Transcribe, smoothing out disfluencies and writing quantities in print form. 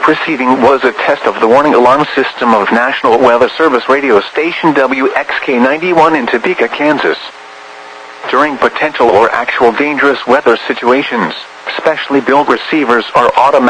preceding was a test of the warning alarm system of National Weather Service radio station WXK-91 in Topeka, Kansas. During potential or actual dangerous weather situations, specially built receivers are automatic